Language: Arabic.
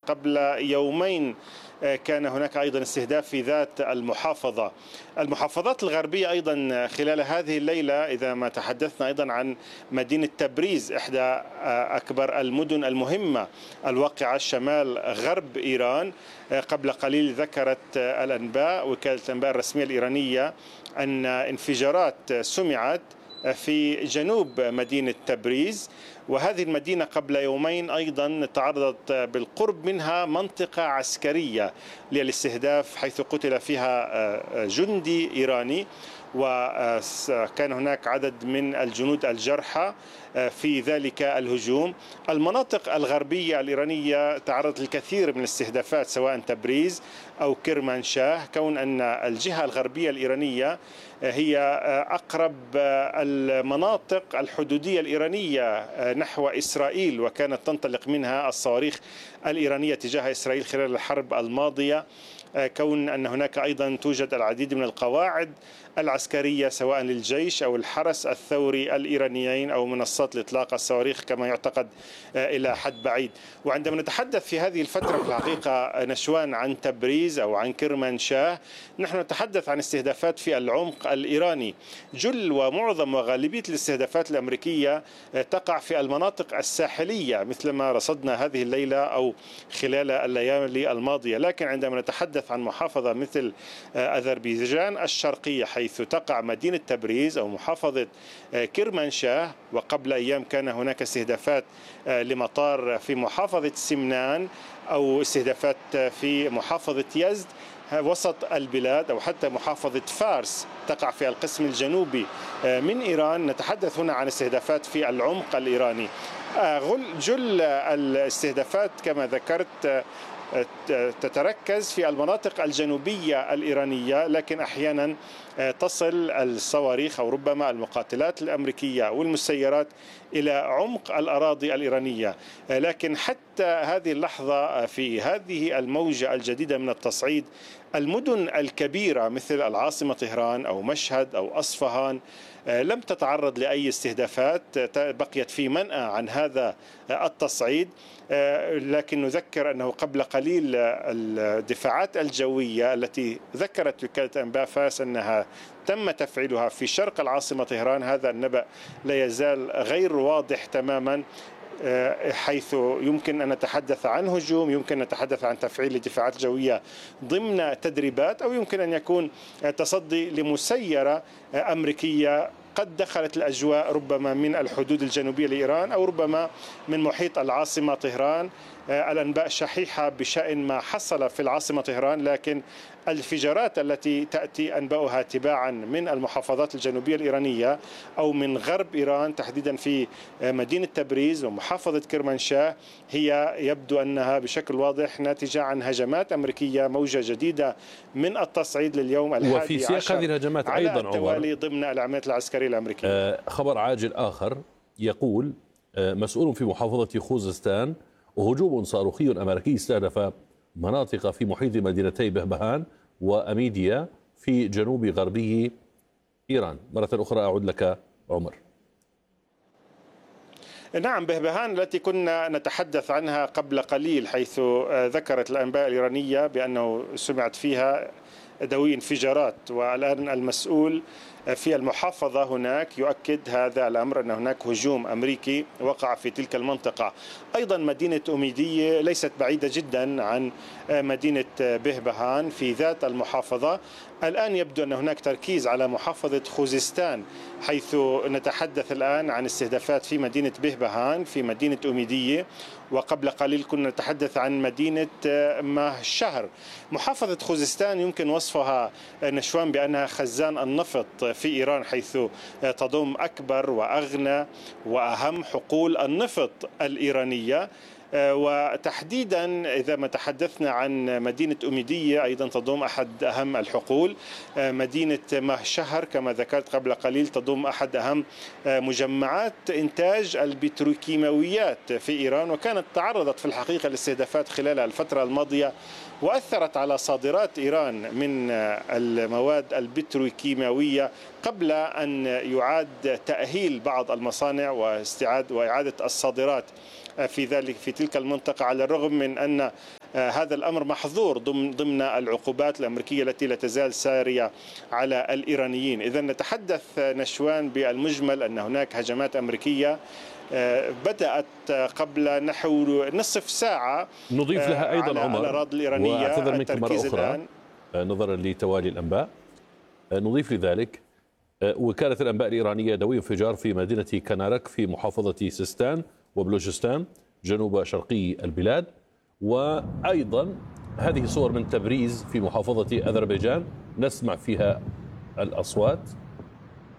قبل يومين كان هناك أيضا استهداف في ذات المحافظة. المحافظات الغربية أيضا خلال هذه الليلة، إذا ما تحدثنا أيضا عن مدينة تبريز إحدى أكبر المدن المهمة الواقعة شمال غرب إيران، قبل قليل ذكرت الأنباء وكالة الأنباء الرسمية الإيرانية أن انفجارات سمعت في جنوب مدينة تبريز، وهذه المدينة قبل يومين أيضا تعرضت بالقرب منها منطقة عسكرية للاستهداف، حيث قتل فيها جندي إيراني، وكان هناك عدد من الجنود الجرحى في ذلك الهجوم. المناطق الغربية الإيرانية تعرضت للكثير من الاستهدافات سواء تبريز أو كرمانشاه، كون أن الجهة الغربية الإيرانية هي أقرب المناطق الحدودية الإيرانية نحو إسرائيل، وكانت تنطلق منها الصواريخ الإيرانية تجاه إسرائيل خلال الحرب الماضية، كون أن هناك أيضا توجد العديد من القواعد العسكرية سواء للجيش أو الحرس الثوري الإيرانيين أو منصات لإطلاق الصواريخ كما يعتقد إلى حد بعيد. وعندما نتحدث في هذه الفترة في الحقيقة نشوان عن تبريز أو عن كرمانشاه، نحن نتحدث عن استهدافات في العمق الإيراني. جل ومعظم وغالبية الاستهدافات الأمريكية تقع في المناطق الساحلية مثل ما رصدنا هذه الليلة أو خلال الليالي الماضية، لكن عندما نتحدث عن محافظة مثل أذربيجان الشرقية حيث تقع مدينة تبريز أو محافظة كرمانشاه، وقبل أيام كان هناك استهدافات لمطار في محافظة سمنان أو استهدافات في محافظة يزد وسط البلاد أو حتى محافظة فارس تقع في القسم الجنوبي من إيران. نتحدث هنا عن استهدافات في العمق الإيراني. جل الاستهدافات كما ذكرت تتركز في المناطق الجنوبية الإيرانية، لكن أحيانا تصل الصواريخ أو ربما المقاتلات الأمريكية والمسيرات إلى عمق الأراضي الإيرانية. لكن حتى هذه اللحظة في هذه الموجة الجديدة من التصعيد، المدن الكبيرة مثل العاصمة طهران أو مشهد أو أصفهان لم تتعرض لأي استهدافات، بقيت في منأى عن هذا التصعيد. لكن نذكر أنه قبل قليل الدفاعات الجوية التي ذكرت وكالة أنباء فاس أنها تم تفعيلها في شرق العاصمة طهران، هذا النبأ لا يزال غير واضح تماما، حيث يمكن أن نتحدث عن هجوم، يمكن أن نتحدث عن تفعيل الدفاعات الجوية ضمن تدريبات، أو يمكن أن يكون تصدي لمسيرة أمريكية قد دخلت الأجواء ربما من الحدود الجنوبية لإيران أو ربما من محيط العاصمة طهران. الأنباء شحيحة بشأن ما حصل في العاصمة طهران، لكن الانفجارات التي تأتي أنباؤها تباعا من المحافظات الجنوبية الإيرانية أو من غرب إيران تحديدا في مدينة تبريز ومحافظة كرمانشاه هي يبدو أنها بشكل واضح ناتجة عن هجمات أمريكية، موجة جديدة من التصعيد لليوم الحادي وفي سياق هذه الهجمات أيضا التوالي ضمن العمليات العسكرية الأمريكية. خبر عاجل آخر يقول مسؤول في محافظة خوزستان: هجوم صاروخي أمريكي استهدف مناطق في محيط مدينتي بهبهان وأميديا في جنوب غربي إيران. مرة أخرى أعود لك عمر. نعم، بهبهان التي كنا نتحدث عنها قبل قليل، حيث ذكرت الأنباء الإيرانية بأنه سمعت فيها دوي انفجارات، والآن المسؤول في المحافظة هناك يؤكد هذا الأمر أن هناك هجوم أمريكي وقع في تلك المنطقة. أيضا مدينة أميدية ليست بعيدة جدا عن مدينة بهبهان في ذات المحافظة. الآن يبدو أن هناك تركيز على محافظة خوزستان، حيث نتحدث الآن عن استهدافات في مدينة بهبهان في مدينة أميدية، وقبل قليل كنا نتحدث عن مدينة مهشهر. محافظة خوزستان يمكن وصفها نشوان بأنها خزان النفط في إيران، حيث تضم أكبر وأغنى وأهم حقول النفط الإيرانية، وتحديدا إذا ما تحدثنا عن مدينة أميدية أيضا تضم أحد أهم الحقول. مدينة مهشهر كما ذكرت قبل قليل تضم أحد أهم مجمعات إنتاج البتروكيماويات في إيران، وكانت تعرضت في الحقيقة لاستهدافات خلال الفترة الماضية وأثرت على صادرات إيران من المواد البتروكيماوية قبل أن يعاد تأهيل بعض المصانع وإعادة الصادرات في تلك المنطقة، على الرغم من أن هذا الأمر محظور ضمن العقوبات الأمريكية التي لا تزال سارية على الإيرانيين. إذا نتحدث نشوان بالمجمل أن هناك هجمات أمريكية بدأت قبل نحو نصف ساعة. نضيف لها أيضا عمر، الأراضي الإيرانية، وأعتذر منك مرة أخرى نظرا لتوالي الأنباء، نضيف لذلك وكالة الأنباء الإيرانية دوي انفجار في مدينة كنارك في محافظة سيستان وبلوچستان جنوب شرقي البلاد، وأيضا هذه صور من تبريز في محافظة أذربيجان نسمع فيها الأصوات